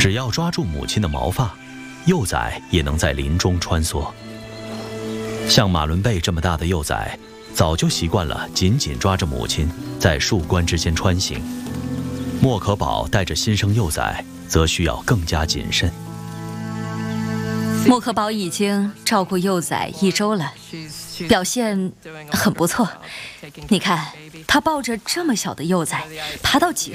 只要抓住母亲的毛发，幼崽也能在林中穿梭。像马伦贝这么大的幼崽，早就习惯了紧紧抓着母亲在树冠之间穿行。莫可宝带着新生幼崽，则需要更加谨慎。 莫可宝已经照顾幼崽1周了，表现很不错。你看，他抱着这么小的幼崽，爬到几